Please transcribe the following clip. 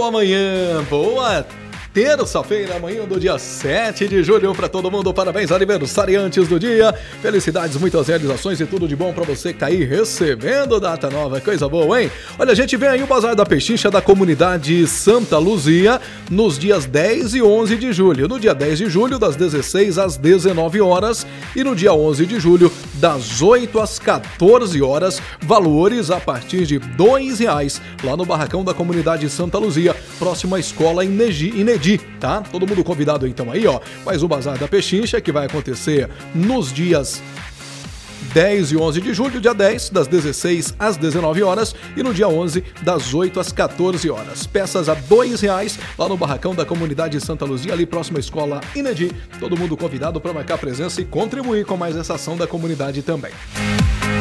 Boa manhã, boa terça-feira, amanhã do dia 7 de julho para todo mundo. Parabéns, aniversariantes do dia. Felicidades, muitas realizações e tudo de bom para você que tá aí recebendo data nova. Coisa boa, hein? Olha, a gente vem aí o Bazar da Pechincha da comunidade Santa Luzia nos dias 10 e 11 de julho. No dia 10 de julho, das 16 às 19 horas e no dia 11 de julho, das 8 às 14 horas, valores a partir de R$2, lá no barracão da comunidade Santa Luzia, próxima à escola Inedi, tá? Todo mundo convidado então aí, ó. Mais o Bazar da Pechincha, que vai acontecer nos dias 10 e 11 de julho, dia 10, das 16 às 19 horas e no dia 11, das 8 às 14 horas. Peças a R$2 lá no barracão da comunidade Santa Luzia, ali próximo à escola Inedi. Todo mundo convidado para marcar presença e contribuir com mais essa ação da comunidade também.